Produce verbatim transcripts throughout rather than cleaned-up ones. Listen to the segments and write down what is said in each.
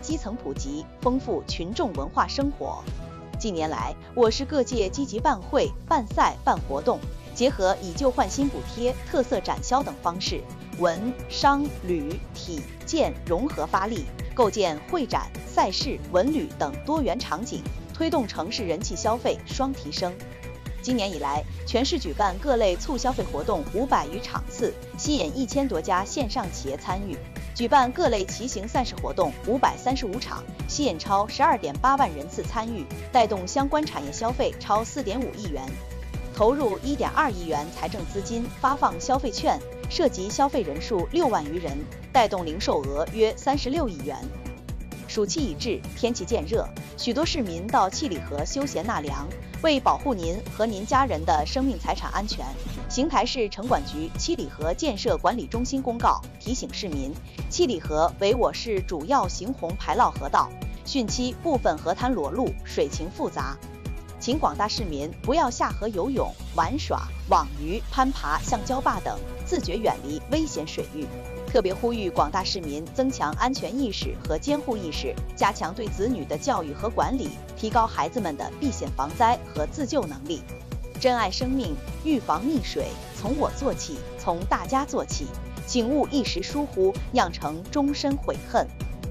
基层普及，丰富群众文化生活。近年来，我市各界积极办会、办赛、办活动，结合以旧换新补贴、特色展销等方式，文、商、旅、体、建融合发力，构建会展、赛事、文旅等多元场景，推动城市人气消费双提升。今年以来，全市举办各类促消费活动五百余场次，吸引一千多家线上企业参与；举办各类骑行赛事活动五百三十五场，吸引超十二点八万人次参与，带动相关产业消费超四点五亿元。投入一点二亿元财政资金发放消费券，涉及消费人数六万余人，带动零售额约三十六亿元。暑期已至，天气渐热，许多市民到七里河休闲纳凉。为保护您和您家人的生命财产安全，邢台市城管局七里河建设管理中心公告提醒市民，七里河为我市主要行洪排涝河道，汛期部分河滩裸露，水情复杂，请广大市民不要下河游泳、玩耍、网鱼、攀爬橡胶坝等，自觉远离危险水域。特别呼吁广大市民增强安全意识和监护意识，加强对子女的教育和管理，提高孩子们的避险防灾和自救能力。珍爱生命，预防溺水，从我做起，从大家做起，请勿一时疏忽，酿成终身悔恨。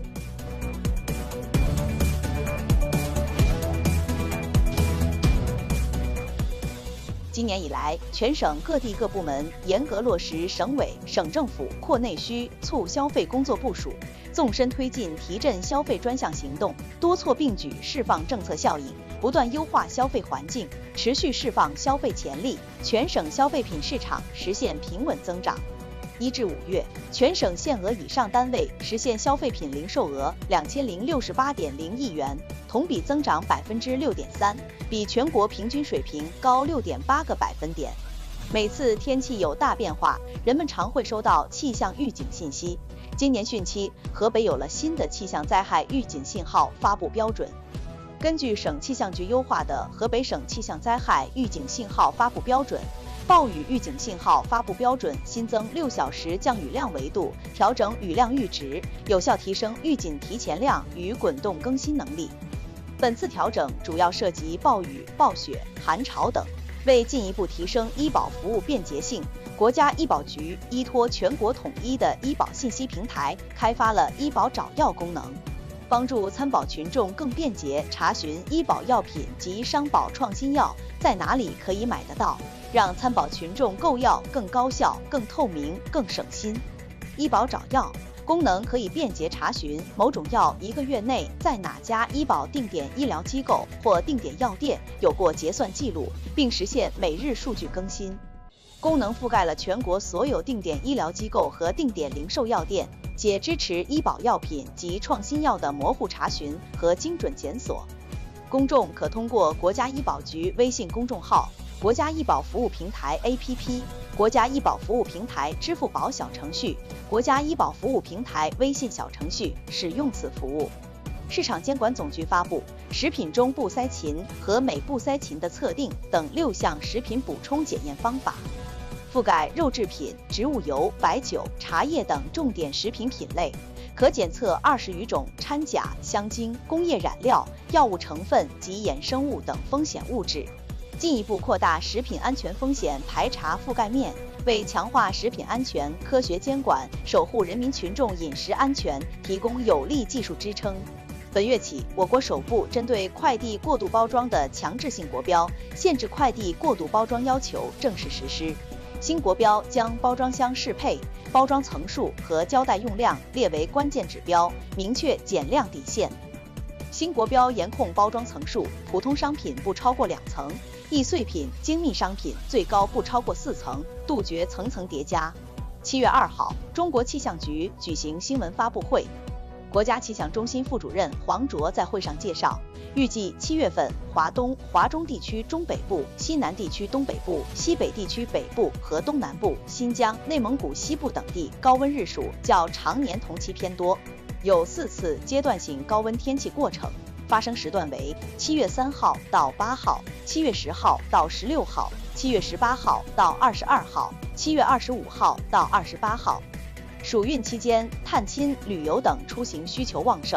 今年以来，全省各地各部门严格落实省委、省政府扩内需、促消费工作部署，纵深推进提振消费专项行动，多措并举释放政策效应，不断优化消费环境，持续释放消费潜力，全省消费品市场实现平稳增长。一至五月，全省限额以上单位实现消费品零售额两千零六十八点零亿元，同比增长百分之六点三，比全国平均水平高六点八个百分点。每次天气有大变化，人们常会收到气象预警信息。今年汛期，河北有了新的气象灾害预警信号发布标准。根据省气象局优化的河北省气象灾害预警信号发布标准，暴雨预警信号发布标准新增六小时降雨量维度，调整雨量阈值，有效提升预警提前量与滚动更新能力。本次调整主要涉及暴雨、暴雪、寒潮等。为进一步提升医保服务便捷性，国家医保局依托全国统一的医保信息平台，开发了医保找药功能，帮助参保群众更便捷查询医保药品及商保创新药在哪里可以买得到，让参保群众购药更高效、更透明、更省心。医保找药功能可以便捷查询某种药一个月内在哪家医保定点医疗机构或定点药店有过结算记录，并实现每日数据更新。功能覆盖了全国所有定点医疗机构和定点零售药店，且支持医保药品及创新药的模糊查询和精准检索。公众可通过国家医保局微信公众号、国家医保服务平台 A P P、国家医保服务平台支付宝小程序、国家医保服务平台微信小程序使用此服务。市场监管总局发布食品中布塞嗪和镁布塞嗪的测定等六项食品补充检验方法，覆盖肉制品、植物油、白酒、茶叶等重点食品品类，可检测二十余种掺假、香精、工业染料、药物成分及衍生物等风险物质，进一步扩大食品安全风险排查覆盖面，为强化食品安全科学监管、守护人民群众饮食安全提供有力技术支撑。本月起，我国首部针对快递过度包装的强制性国标、限制快递过度包装要求正式实施。新国标将包装箱适配、包装层数和胶带用量列为关键指标，明确减量底线。新国标严控包装层数，普通商品不超过两层，易碎品、精密商品最高不超过四层，杜绝层层叠加。七月二号，中国气象局举行新闻发布会。国家气象中心副主任黄卓在会上介绍，预计七月份，华东、华中地区中北部、西南地区东北部、西北地区北部和东南部、新疆、内蒙古西部等地高温日数较常年同期偏多，有四次阶段性高温天气过程，发生时段为七月三号到八号、七月十号到十六号、七月十八号到二十二号、七月二十五号到二十八号。暑运期间，探亲、旅游等出行需求旺盛，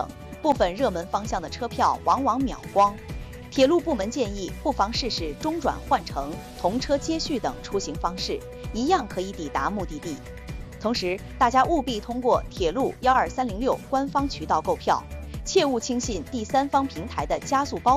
部分热门方向的车票往往秒光。铁路部门建议，不妨试试中转换乘、同车接续等出行方式，一样可以抵达目的地。同时，大家务必通过铁路幺二三零六官方渠道购票，切勿轻信第三方平台的加速包。